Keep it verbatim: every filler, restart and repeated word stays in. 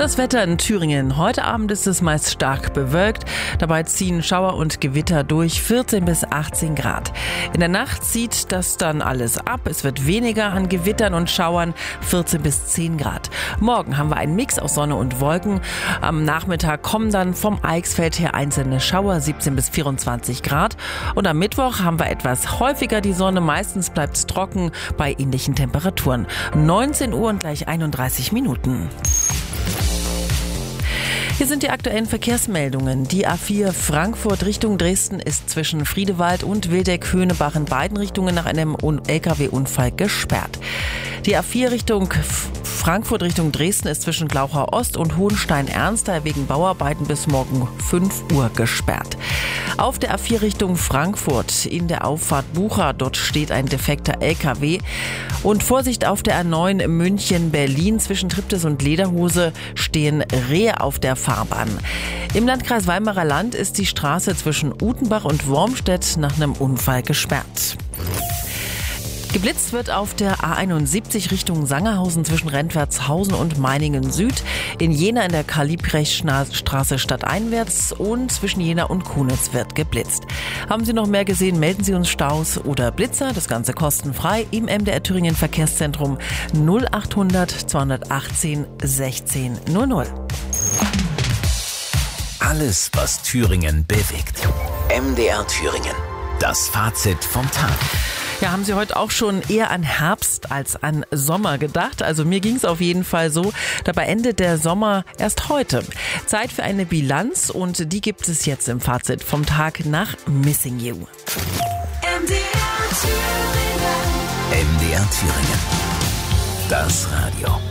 Das Wetter in Thüringen. Heute Abend ist es meist stark bewölkt. Dabei ziehen Schauer und Gewitter durch, vierzehn bis achtzehn Grad. In der Nacht zieht das dann alles ab. Es wird weniger an Gewittern und Schauern, vierzehn bis zehn Grad. Morgen haben wir einen Mix aus Sonne und Wolken. Am Nachmittag kommen dann vom Eichsfeld her einzelne Schauer, siebzehn bis vierundzwanzig Grad. Und am Mittwoch haben wir etwas häufiger die Sonne. Meistens bleibt es trocken bei ähnlichen Temperaturen. neunzehn Uhr und gleich einunddreißig Minuten. Hier sind die aktuellen Verkehrsmeldungen. Die A vier Frankfurt Richtung Dresden ist zwischen Friedewald und Wildeck-Höhnebach in beiden Richtungen nach einem L K W-Unfall gesperrt. Die A vier Richtung Frankfurt Richtung Dresden ist zwischen Glauchau Ost und Hohenstein-Ernster wegen Bauarbeiten bis morgen fünf Uhr gesperrt. Auf der A vier Richtung Frankfurt in der Auffahrt Bucha, dort steht ein defekter L K W. Und Vorsicht auf der A neun München-Berlin zwischen Triptis und Lederhose stehen Rehe auf der Fahrbahn. Im Landkreis Weimarer Land ist die Straße zwischen Utenbach und Wormstedt nach einem Unfall gesperrt. Geblitzt wird auf der A einundsiebzig Richtung Sangerhausen zwischen Rentwertshausen und Meiningen Süd, in Jena in der Karl-Liebknecht-Straße stadteinwärts und zwischen Jena und Kunitz wird geblitzt. Haben Sie noch mehr gesehen, melden Sie uns Staus oder Blitzer, das Ganze kostenfrei im M D R Thüringen Verkehrszentrum null achthundert zweihundertachtzehn sechzehn null null. Alles, was Thüringen bewegt. M D R Thüringen. Das Fazit vom Tag. Ja, haben Sie heute auch schon eher an Herbst als an Sommer gedacht? Also mir ging es auf jeden Fall so. Dabei endet der Sommer erst heute. Zeit für eine Bilanz und die gibt es jetzt im Fazit vom Tag nach Missing You. M D R Thüringen. M D R Thüringen. Das Radio.